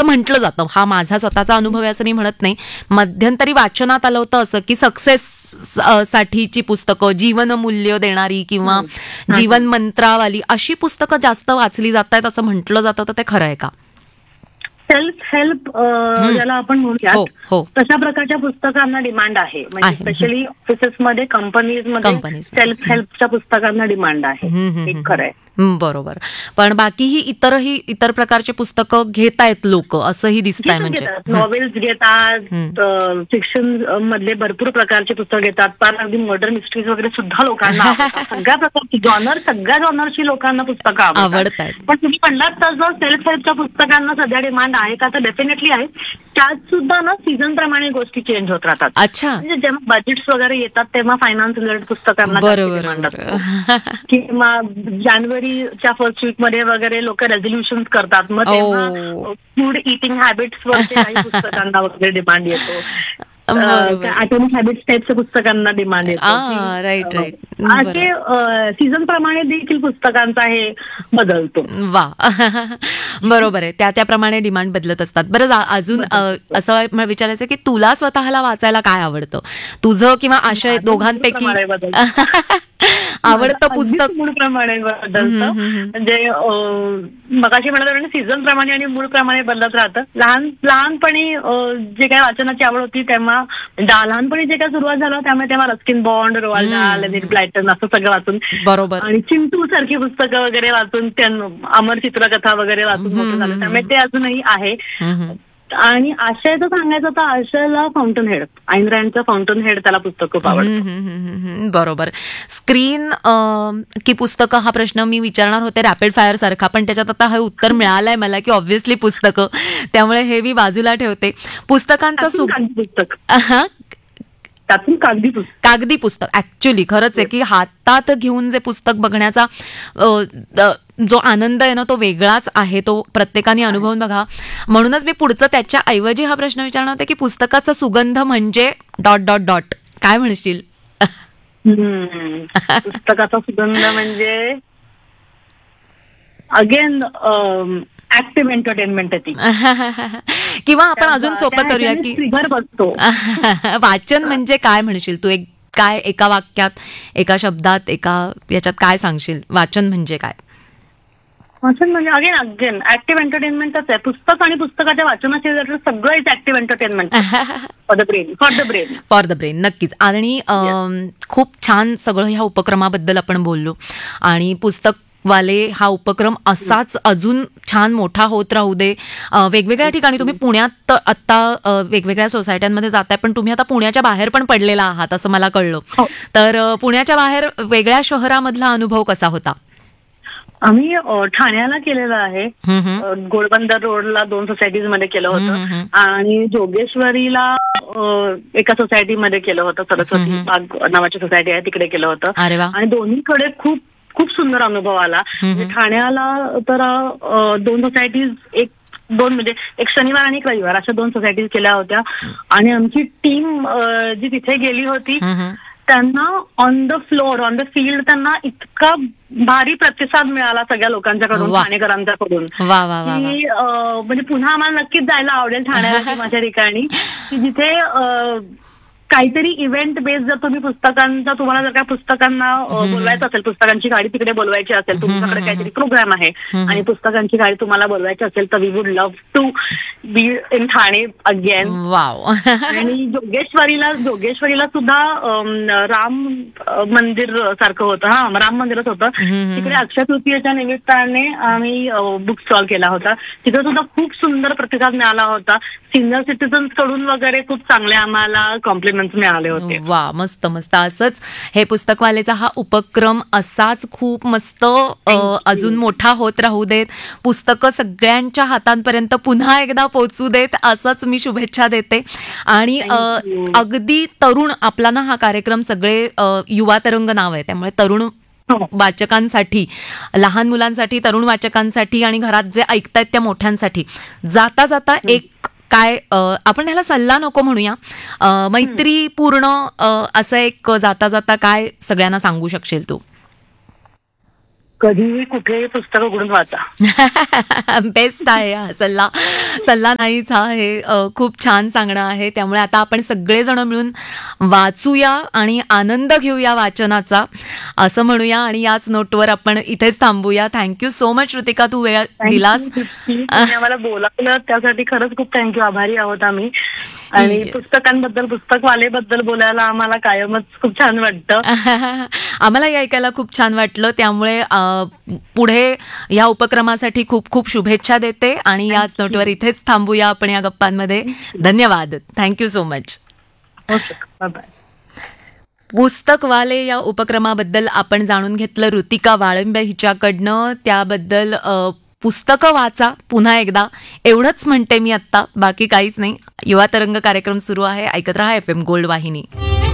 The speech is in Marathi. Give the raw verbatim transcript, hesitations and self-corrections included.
म्हटलं जातं, हा माझा स्वतःचा अनुभव आहे असं मी म्हणत नाही, मध्यंतरी वाचनात आलं होतं असं की सक्सेस साठीची पुस्तकं, जीवनमूल्य देणारी किंवा जीवन मंत्रावाली अशी पुस्तकं जास्त वाचली जात आहेत असं म्हटलं जातं, तर ते खरं आहे का? सेल्फ हेल्प ज्याला आपण म्हणूयात, हो, हो. तशा प्रकारच्या पुस्तकांना डिमांड आहे. म्हणजे आहे. स्पेशली ऑफिसेसमध्ये, कंपनीजमध्ये कंपनीजमध्ये. सेल्फ हेल्पच्या पुस्तकांना डिमांड आहे. हम्म, हम्म, हे हम्म. खरं आहे. हम्म, बरोबर. पण बाकीही इतरही इतर प्रकारचे पुस्तकं घेतायत लोक असंही दिसतंय. म्हणजे नॉवेल्स घेतात, फिक्शन मधले भरपूर प्रकारचे पुस्तक घेतात, फार अगदी मर्डर मिस्ट्रीज वगैरे सुद्धा लोकांना आवडतात. सगळ्या प्रकारची जॉनर, सगळ्या जॉनरची लोकांना पुस्तकं आवडतात. पण तुम्ही म्हणलात तसं सेल्फ हेल्पच्या पुस्तकांना सध्या डिमांड आहे का, तर डेफिनेटली आहे. त्यात सुद्धा ना सीझन प्रमाणे गोष्टी चेंज होत राहतात. अच्छा. म्हणजे जेव्हा बजेट्स वगैरे येतात तेव्हा फायनान्स रिलेटेड पुस्तकांना डिमांड असतो, किंवा जानेवारीच्या फर्स्ट वीक मध्ये वगैरे लोक रेझोल्युशन करतात, मग तेव्हा फूड इटिंग हॅबिट्स वरचे काही पुस्तकांना वगैरे डिमांड येतो. ॲटॉमिक हॅबिट्स टाईपच्या पुस्तकांना डिमांड येतो. Right right. असे सीझन प्रमाणे देखील पुस्तकांचा हे बदलतो. वा. बरोबर आहे, त्या त्याप्रमाणे डिमांड बदलत असतात. बरं, अजून असं विचारायचं की तुला स्वतःला वाचायला काय आवडतं, तुझं किंवा आशय दोघांपैकी आवडतं पुस्तक? मूळप्रमाणे बदलतं. म्हणजे मगाशी म्हणत सीझन प्रमाणे आणि मूळ प्रमाणे बदलत राहतं. लहान लहानपणी जे काही वाचनाची आवड होती तेव्हा, लहानपणी जे काय सुरुवात झालं त्यामुळे तेव्हा रस्किन बॉन्ड, रोआल्ड डाल, लेनिन ब्लायटन असं सगळं वाचून, बरोबर, आणि चिंटू सारखी पुस्तकं वगैरे वाचून, अमर चित्रकथा वगैरे वाचून मोठं झालं, त्यामुळे ते अजूनही आहे. आणि आशयचं सांगायचं तर आशयला फाउंटन हेड, आईन रँडचं फाउंटन हेड त्याला पुस्तक खूप आवडतं. बरोबर. स्क्रीन की पुस्तकं हा प्रश्न मी विचारणार होते रॅपिड फायर सारखा, पण त्याच्यात आता हे उत्तर मिळालंय मला की ऑब्व्हियसली पुस्तकं, त्यामुळे हे मी बाजूला ठेवते. पुस्तकांचं पुस्तक त्यातून कागदी पुस्तक कागदी पुस्तक ऍक्च्युली खरंच आहे की हातात घेऊन जे पुस्तक बघण्याचा जो आनंद आहे ना तो वेगळाच आहे, तो प्रत्येकाने अनुभवून बघा. म्हणूनच मी पुढचं त्याच्या ऐवजी हा प्रश्न विचारणार होते की पुस्तकाचा सुगंध म्हणजे डॉट डॉट डॉट, काय म्हणशील? पुस्तकाचा सुगंध म्हणजे अगेन ऍक्टिव्ह एंटरटेनमेंट आहे ती. किंवा आपण अजून सोपं करूया की बसतो. वाचन म्हणजे काय म्हणशील तू? एक काय एका वाक्यात, एका शब्दात, एका याच्यात काय सांगशील वाचन म्हणजे काय? वाचन म्हणजे अगेन अगेन ऍक्टिव्ह एंटरटेनमेंटच आहे. पुस्तक आणि पुस्तकाच्या वाचनाचे सगळं is active entertainment for the brain. For the brain for the brain नक्कीच. आणि खूप छान सगळं ह्या उपक्रमाबद्दल आपण बोललो, आणि पुस्तक वाले हा उपक्रम असाच अजून छान मोठा होत राहू दे. वेगवेगळ्या ठिकाणी तुम्ही पुण्यात आता वेगवेगळ्या सोसायट्यांमध्ये जाताय, पण तुम्ही आता पुण्याच्या बाहेर पण पडलेला आहात असं मला कळलं. तर पुण्याच्या बाहेर वेगळ्या शहरामधला अनुभव कसा होता? आम्ही ठाण्याला केलेलं आहे. गोळबंदर रोडला दोन सोसायटीज मध्ये केलं होतं, आणि जोगेश्वरीला एका सोसायटीमध्ये केलं होतं. सरस्वती बाग नावाची सोसायटी आहे, तिकडे केलं होतं. आणि दोन्हीकडे खूप खूप सुंदर अनुभव आला. ठाण्याला तर दोन सोसायटीज, एक दोन म्हणजे एक शनिवार आणि एक रविवार अशा दोन सोसायटीज केल्या होत्या, आणि आमची टीम जी तिथे गेली होती त्यांना on the floor, on the field त्यांना इतका भारी प्रतिसाद मिळाला सगळ्या लोकांच्याकडून, ठाणेकरांच्याकडून, की म्हणजे पुन्हा आम्हाला नक्कीच जायला आवडेल ठाण्याला माझ्या ठिकाणी, की जिथे काहीतरी इव्हेंट बेस्ड, जर तुम्ही पुस्तकांचा, तुम्हाला जर काय पुस्तकांना बोलवायचं असेल, पुस्तकांची गाडी तिकडे बोलवायची असेल, तुमच्याकडे काहीतरी प्रोग्राम आहे आणि पुस्तकांची गाडी तुम्हाला बोलवायची असेल, तर we would love to be in Thane again. Wow. आणि जोगेश्वरीला जोगेश्वरीला सुद्धा राम मंदिर सारखं होतं. हा, राम मंदिरच होतं तिकडे. अक्षय तृतीयेच्या निमित्ताने आम्ही बुक स्टॉल केला होता, तिथे सुद्धा खूप सुंदर प्रतिसाद मिळाला होता. सिनियर सिटीजन्स कडून वगैरे खूप चांगले आम्हाला कॉम्प्लिमेंट मिळाले होते. वा, मस्त मस्त. असंच हे पुस्तकवालेचा हा उपक्रम असाच खूप मस्त अजून मोठा होत राहू देत. पुस्तकं सगळ्यांच्या हातांपर्यंत पुन्हा एकदा पोहोचू देत, असंच मी शुभेच्छा देते. आणि अगदी तरुण आपला ना हा कार्यक्रम सगळे युवा तरंग नाव आहे, त्यामुळे तरुण वाचकांसाठी, लहान मुलांसाठी, तरुण वाचकांसाठी आणि घरात जे ऐकतायत त्या मोठ्यांसाठी जाता जाता एक काय आपण ह्याला सल्ला नको म्हणूया, मैत्रीपूर्ण असं एक जाता जाता काय सगळ्यांना सांगू शकशील तू? कधीही कुठेही पुस्तक उघडून वाचा. बेस्ट आहे हा सल्ला. सल्ला नाहीच हा, हे अ, खूप छान सांगणं आहे. त्यामुळे आता आपण सगळेजण मिळून वाचूया आणि आनंद घेऊया वाचनाचा, असं म्हणूया. आणि याच नोटवर आपण इथेच थांबूया. थँक्यू सो मच ऋतिका, तू वेळ दिलास. तुम्ही आम्हाला बोलावलं त्यासाठी खरंच खूप थँक्यू, आभारी आहोत आम्ही. आणि पुस्तकांबद्दल, पुस्तकवालेबद्दल बोलायला आम्हाला कायमच खूप छान वाटतं. आम्हालाही ऐकायला खूप छान वाटलं. त्यामुळे अ, पुढे या उपक्रमासाठी खूप खूप शुभेच्छा देते. आणि याच नोटवर इथेच थांबूया आपण या गप्पांमध्ये. धन्यवाद. Thank you so much. Okay, bye bye. पुस्तकवाले या उपक्रमाबद्दल आपण जाणून घेतलं ऋतिका वाळंबे हिच्याकडनं. त्याबद्दल अ, पुस्तकं वाचा पुन्हा एकदा, एवढंच म्हणते मी आत्ता, बाकी काहीच नाही. युवा तरंग कार्यक्रम सुरू आहे. ऐकत रहा एफ एम गोल्ड वाहिनी.